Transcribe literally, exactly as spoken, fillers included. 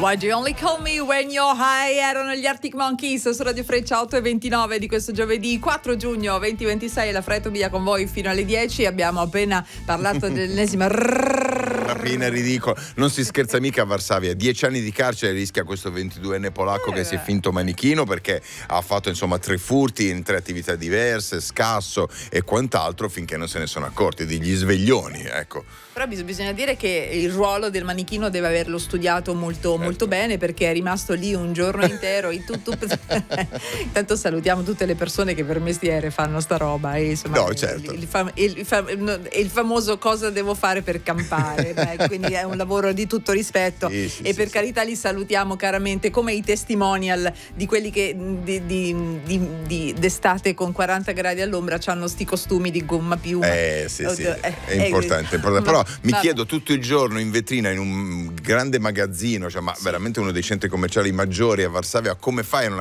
Why do you only call me when you're high? Erano gli Arctic Monkeys su Radio Freccia, otto e ventinove di questo giovedì quattro giugno duemilaventisei. La Fred Tobia con voi fino alle dieci. Abbiamo appena parlato dell'ennesima rapina ridicolo. Non si scherza mica a Varsavia. Dieci anni di carcere rischia questo ventiduenne polacco eh, che si è finto manichino perché ha fatto insomma tre furti in tre attività diverse, scasso e quant'altro, finché non se ne sono accorti, degli sveglioni, ecco. Però bisogna dire che il ruolo del manichino deve averlo studiato molto, certo. molto bene, perché è rimasto lì un giorno intero. in tutto... Intanto salutiamo tutte le persone che per mestiere fanno sta roba. E, insomma, no, certo. il, il, fam- il, fam- il famoso cosa devo fare per campare. Beh, quindi è un lavoro di tutto rispetto. Sì, sì, e sì, per sì, carità li salutiamo caramente come i testimonial di quelli che di, di, di, di d'estate con quaranta gradi all'ombra hanno sti costumi di gomma piuma. Eh sì, sì, è, è importante, è importante. Però mi Vabbè. chiedo tutto il giorno in vetrina in un grande magazzino, cioè, ma sì. veramente uno dei centri commerciali maggiori a Varsavia, come fai a non